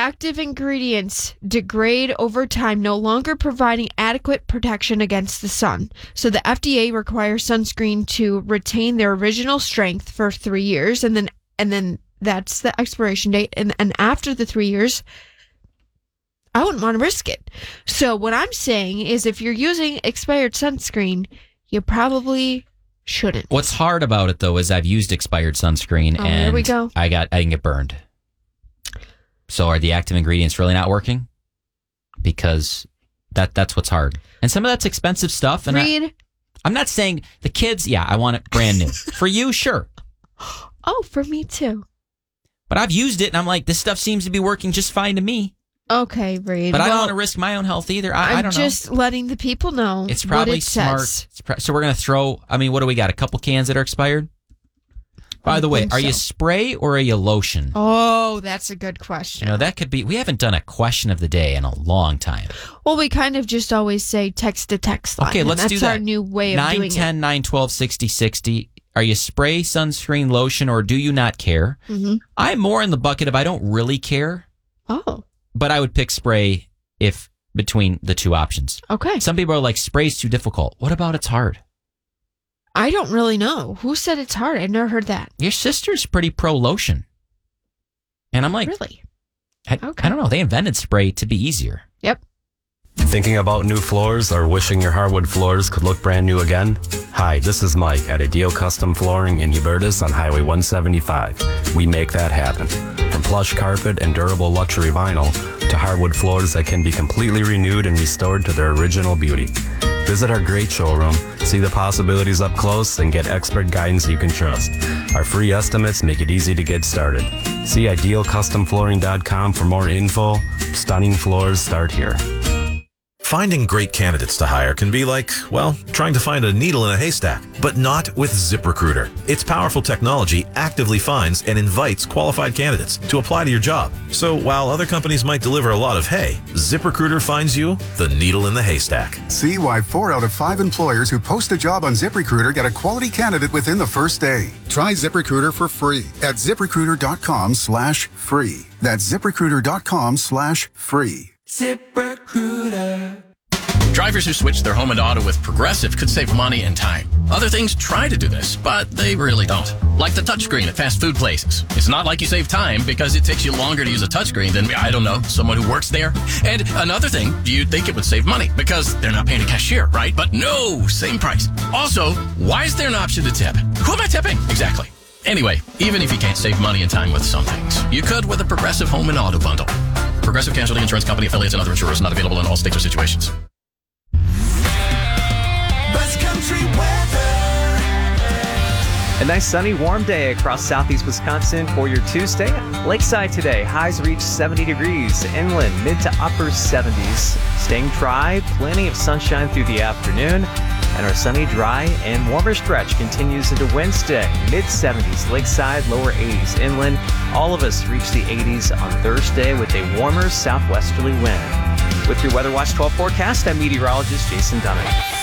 active ingredients degrade over time, no longer providing adequate protection against the sun. So the FDA requires sunscreen to retain their original strength for 3 years, and then that's the expiration date. And after the 3 years, I wouldn't want to risk it. So what I'm saying is, if you're using expired sunscreen, you probably shouldn't. What's hard about it, though, is I've used expired sunscreen, and there we go. I didn't get burned. So are the active ingredients really not working? Because that's what's hard. And some of that's expensive stuff. And I'm not saying the kids, I want it brand new. For you, sure. Oh, for me too. But I've used it, and I'm like, this stuff seems to be working just fine to me. Okay, Reed. But I don't want to risk my own health either. I don't know. I'm just letting the people know. It's probably smart. So we're going to throw, what do we got? A couple cans that are expired? By the way, are you spray or are you lotion? Oh, that's a good question. That could be, we haven't done a question of the day in a long time. Well, we kind of just always say text to text line. Okay, let's do that. That's our new way of doing it. 910 912 6060. Are you spray, sunscreen, lotion, or do you not care? Mm-hmm. I'm more in the bucket of I don't really care. Oh. But I would pick spray if between the two options. Okay. Some people are like, spray's too difficult. What about it's hard? I don't really know. Who said it's hard? I've never heard that. Your sister's pretty pro lotion. And I'm like, really? I don't know. They invented spray to be easier. Yep. Thinking about new floors or wishing your hardwood floors could look brand new again? Hi, this is Mike at Ideal Custom Flooring in Hubertus on Highway 175. We make that happen. From plush carpet and durable luxury vinyl to hardwood floors that can be completely renewed and restored to their original beauty. Visit our great showroom, see the possibilities up close, and get expert guidance you can trust. Our free estimates make it easy to get started. See idealcustomflooring.com for more info. Stunning floors start here. Finding great candidates to hire can be like, trying to find a needle in a haystack, but not with ZipRecruiter. Its powerful technology actively finds and invites qualified candidates to apply to your job. So while other companies might deliver a lot of hay, ZipRecruiter finds you the needle in the haystack. See why 4 out of 5 employers who post a job on ZipRecruiter get a quality candidate within the first day. Try ZipRecruiter for free at ZipRecruiter.com/free. That's ZipRecruiter.com/free. ZipRecruiter. Drivers who switch their home and auto with Progressive could save money and time. Other things try to do this, but they really don't. Like the touchscreen at fast food places. It's not like you save time because it takes you longer to use a touchscreen than, someone who works there. And another thing, you'd think it would save money because they're not paying a cashier, right? But no, same price. Also, why is there an option to tip? Who am I tipping? Exactly. Anyway, even if you can't save money and time with some things, you could with a Progressive home and auto bundle. Progressive Casualty Insurance Company, affiliates, and other insurers not available in all states or situations. Best country weather. A nice sunny, warm day across southeast Wisconsin for your Tuesday. Lakeside today, highs reach 70 degrees. Inland, mid to upper 70s. Staying dry, plenty of sunshine through the afternoon. And our sunny, dry, and warmer stretch continues into Wednesday. Mid-70s, lakeside, lower 80s. Inland, all of us reach the 80s on Thursday with a warmer southwesterly wind. With your Weather Watch 12 forecast, I'm meteorologist Jason Dunning.